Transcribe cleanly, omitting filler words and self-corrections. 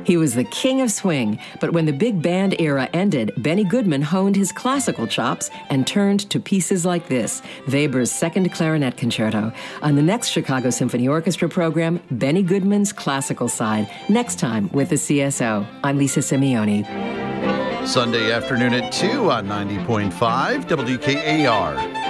He was the king of swing, but when the big band era ended, Benny Goodman honed his classical chops and turned to pieces like this, Weber's Second Clarinet Concerto. On the next Chicago Symphony Orchestra program, Benny Goodman's classical side, next time with the CSO. I'm Lisa Simeone. Sunday afternoon at 2 on 90.5 WKAR.